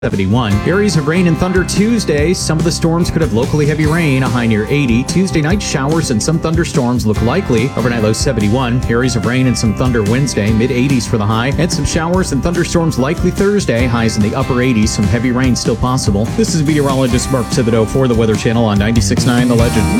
71. Areas of rain and thunder Tuesday. Some of the storms could have locally heavy rain, a high near 80. Tuesday night showers and some thunderstorms look likely. Overnight low 71. Areas of rain and some thunder Wednesday, mid 80s for the high. And some showers and thunderstorms likely Thursday, highs in the upper 80s. Some heavy rain still possible. This is meteorologist Mark Thibodeau for the Weather Channel on 96.9 The Legend.